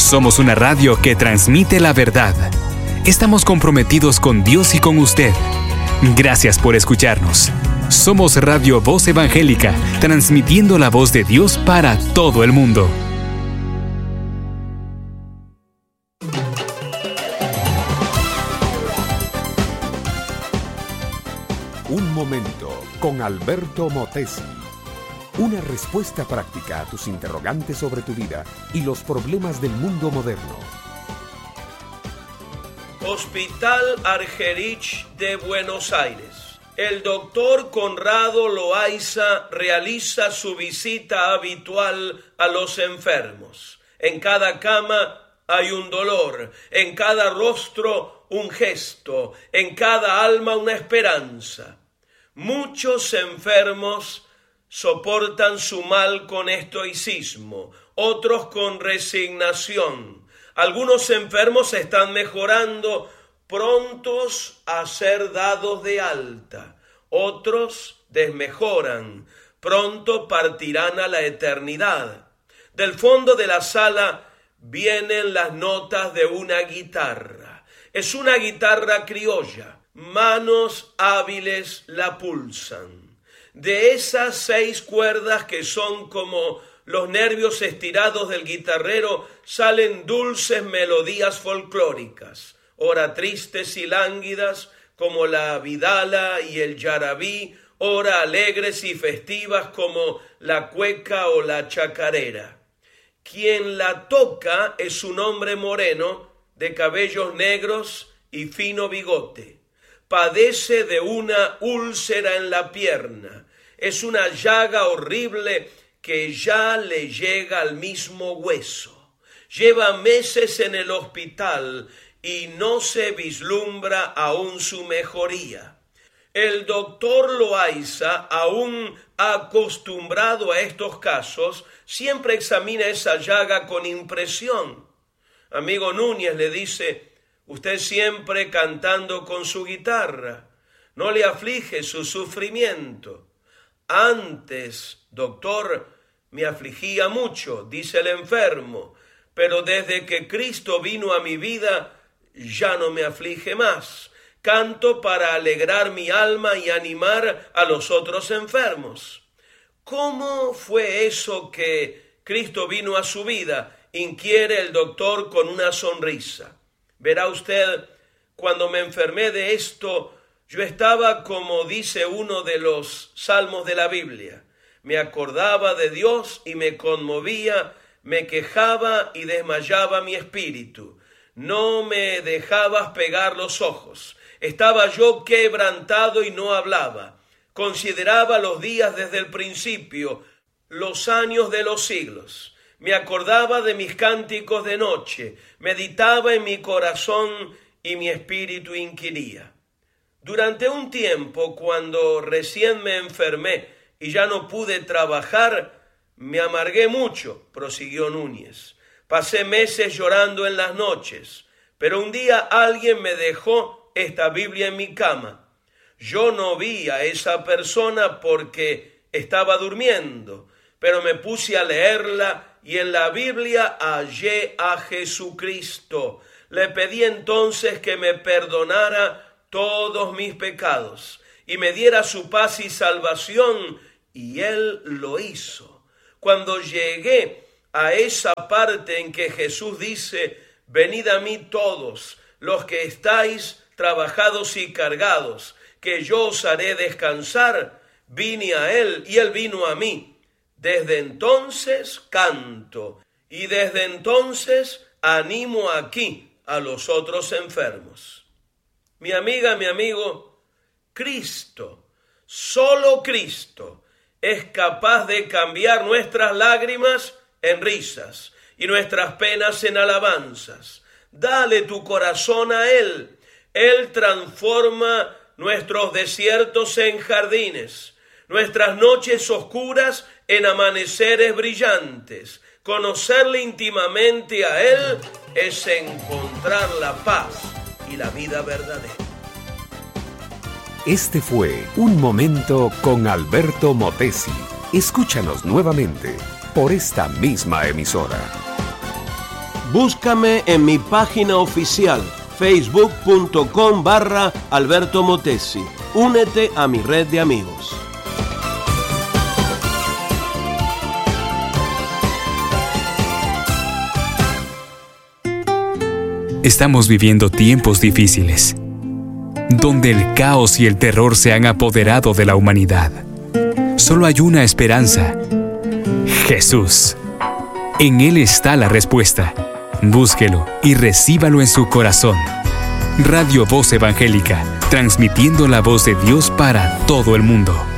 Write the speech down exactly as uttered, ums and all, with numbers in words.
Somos una radio que transmite la verdad. Estamos comprometidos con Dios y con usted. Gracias por escucharnos. Somos Radio Voz Evangélica, transmitiendo la voz de Dios para todo el mundo. Un momento con Alberto Motesi. Una respuesta práctica a tus interrogantes sobre tu vida y los problemas del mundo moderno. Hospital Argerich de Buenos Aires. El doctor Conrado Loaiza realiza su visita habitual a los enfermos. En cada cama hay un dolor, en cada rostro un gesto, en cada alma una esperanza. Muchos enfermos soportan su mal con estoicismo, otros con resignación. Algunos enfermos están mejorando, prontos a ser dados de alta. Otros desmejoran, pronto partirán a la eternidad. Del fondo de la sala vienen las notas de una guitarra. Es una guitarra criolla. Manos hábiles la pulsan. De esas seis cuerdas que son como los nervios estirados del guitarrero, salen dulces melodías folclóricas, ora tristes y lánguidas como la vidala y el yarabí, ora alegres y festivas como la cueca o la chacarera. Quien la toca es un hombre moreno, de cabellos negros y fino bigote. Padece de una úlcera en la pierna. Es una llaga horrible que ya le llega al mismo hueso. Lleva meses en el hospital y no se vislumbra aún su mejoría. El doctor Loaiza, aún acostumbrado a estos casos, siempre examina esa llaga con impresión. Amigo Núñez, le dice, usted siempre cantando con su guitarra, ¿no le aflige su sufrimiento? Antes, doctor, me afligía mucho, dice el enfermo, pero desde que Cristo vino a mi vida, ya no me aflige más. Canto para alegrar mi alma y animar a los otros enfermos. ¿Cómo fue eso que Cristo vino a su vida? Inquiere el doctor con una sonrisa. Verá usted, cuando me enfermé de esto, yo estaba como dice uno de los salmos de la Biblia. Me acordaba de Dios y me conmovía, me quejaba y desmayaba mi espíritu. No me dejabas pegar los ojos. Estaba yo quebrantado y no hablaba. Consideraba los días desde el principio, los años de los siglos. Me acordaba de mis cánticos de noche, meditaba en mi corazón y mi espíritu inquiría. Durante un tiempo, cuando recién me enfermé y ya no pude trabajar, me amargué mucho, prosiguió Núñez. Pasé meses llorando en las noches, pero un día alguien me dejó esta Biblia en mi cama. Yo no vi a esa persona porque estaba durmiendo, pero me puse a leerla y en la Biblia hallé a Jesucristo. Le pedí entonces que me perdonara todos mis pecados y me diera su paz y salvación, y Él lo hizo. Cuando llegué a esa parte en que Jesús dice, venid a mí todos los que estáis trabajados y cargados, que yo os haré descansar, vine a Él y Él vino a mí. Desde entonces canto y desde entonces animo aquí a los otros enfermos. Mi amiga, mi amigo, Cristo, solo Cristo, es capaz de cambiar nuestras lágrimas en risas y nuestras penas en alabanzas. Dale tu corazón a Él. Él transforma nuestros desiertos en jardines, nuestras noches oscuras en amaneceres brillantes. Conocerle íntimamente a Él es encontrar la paz y la vida verdadera. Este fue Un Momento con Alberto Motesi. Escúchanos nuevamente por esta misma emisora. Búscame en mi página oficial, facebook.com barra Alberto Motesi. Únete a mi red de amigos. Estamos viviendo tiempos difíciles, donde el caos y el terror se han apoderado de la humanidad. Solo hay una esperanza: Jesús. En Él está la respuesta. Búsquelo y recíbalo en su corazón. Radio Voz Evangélica, transmitiendo la voz de Dios para todo el mundo.